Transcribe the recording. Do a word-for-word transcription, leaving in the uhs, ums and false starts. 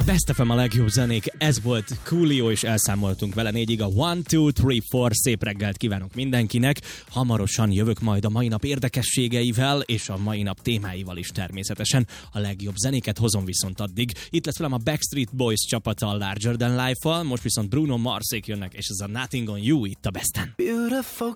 Best ef em a legjobb zenék, ez volt Coolio, és elszámoltunk vele négyig a one, two, three, four. Szép reggelt kívánok mindenkinek. Hamarosan jövök majd a mai nap érdekességeivel, és a mai nap témáival is természetesen. A legjobb zenéket hozom viszont addig. Itt lesz velem a Backstreet Boys csapata a Larger Than Life-val, most viszont Bruno Marsék jönnek, és ez a Nothing on You itt a Besten. Beautiful